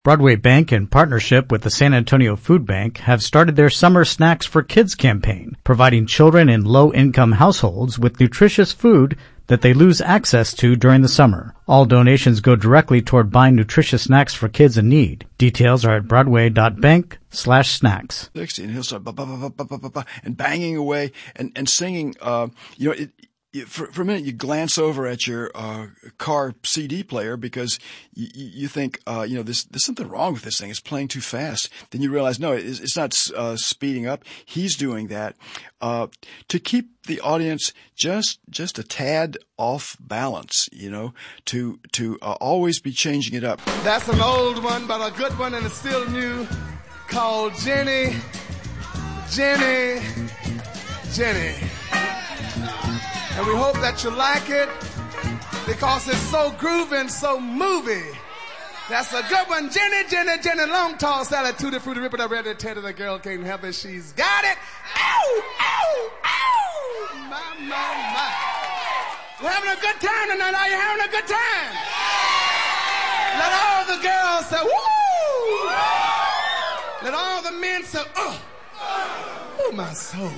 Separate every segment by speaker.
Speaker 1: Broadway Bank, in partnership with the San Antonio Food Bank, have started their Summer Snacks for Kids campaign, providing children in low-income households with nutritious food that they lose access to during the summer. All donations go directly toward buying nutritious snacks for kids in need. Details are at broadway.bank/snacks.
Speaker 2: And he'll start and banging away and singing. For a minute, you glance over at your car CD player because you think, there's something wrong with this thing. It's playing too fast. Then you realize, no, it's not speeding up. He's doing that to keep the audience just a tad off balance, to always be changing it up.
Speaker 3: That's an old one, but a good one, and it's still new, called Jenny, Jenny, Jenny. And we hope that you like it because it's so groovy and so movie. That's a good one. Jenny, Jenny, Jenny, long, tall, salad, tutti frutti, rip it up, ready, teddy, the girl can't help it. She's got it. Ow, ow, ow. My. We're having a good time tonight. Are you having a good time? Let all the girls say, woo. Let all the men say, oh. Oh, my soul.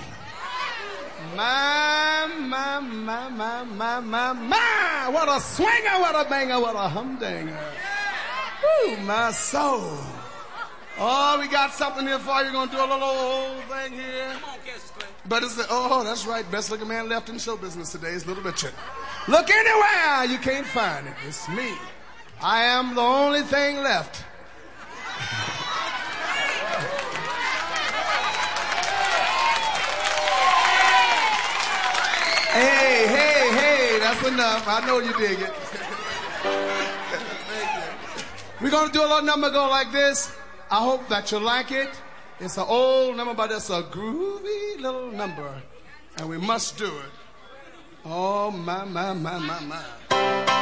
Speaker 3: My, what a swinger, what a banger, what a humdinger. Ooh, my soul. Oh, we got something here for you. We're going to do a little old thing here. Come on, Cassius Clay. But it's that's right. Best looking man left in show business today is Little Richard. Look anywhere, you can't find it. It's me. I am the only thing left. Hey, that's enough. I know you dig it. We're going to do a little number go like this. I hope that you like it. It's an old number, but it's a groovy little number. And we must do it. Oh, my.